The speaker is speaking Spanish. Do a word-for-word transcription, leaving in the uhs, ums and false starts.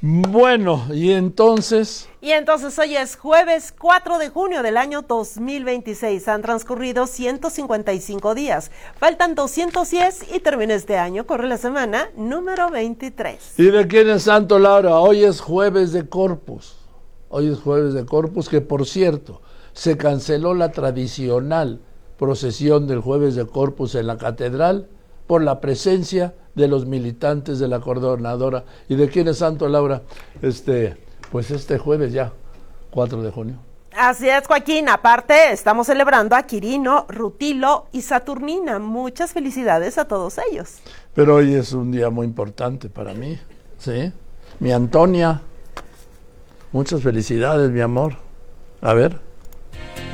Bueno, y entonces... Y entonces hoy es jueves cuatro de junio del año dos mil veintiséis. Han transcurrido ciento cincuenta y cinco días. Faltan doscientos diez y termina este año. Corre la semana número veintitrés. ¿Y de quién es santo, Laura? Hoy es jueves de Corpus. Hoy es jueves de Corpus, que por cierto, se canceló la tradicional procesión del jueves de Corpus en la catedral por la presencia de los militantes de la coordinadora. ¿Y de quién es santo, Laura? Este, pues este jueves ya, cuatro de junio. Así es, Joaquín. Aparte, estamos celebrando a Quirino, Rutilo y Saturnina. Muchas felicidades a todos ellos. Pero hoy es un día muy importante para mí, ¿sí? Mi Antonia, muchas felicidades, mi amor. A ver.